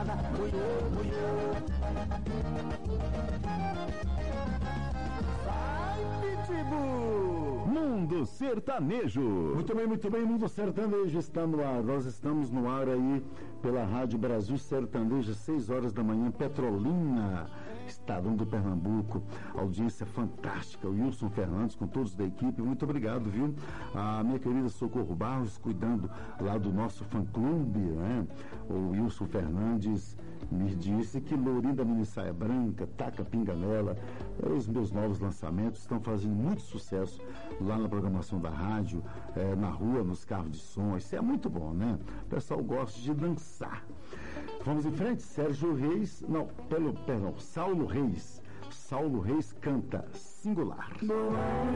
Mundo Sertanejo. Muito bem, Mundo Sertanejo está no ar. Nós estamos no ar aí pela Rádio Brasil Sertanejo, 6 horas da manhã, Petrolina, Estadão do Pernambuco. Audiência fantástica. O Wilson Fernandes com todos da equipe. Muito obrigado, viu? A minha querida Socorro Barros cuidando lá do nosso fã-clube, né? O Wilson Fernandes me disse que Lourinda Minissaia Branca, Taca Pinganela, os meus novos lançamentos estão fazendo muito sucesso lá na programação da rádio, na rua, nos carros de som. Isso é muito bom, né? O pessoal gosta de dançar. Vamos em frente. Saulo Reis canta Singular.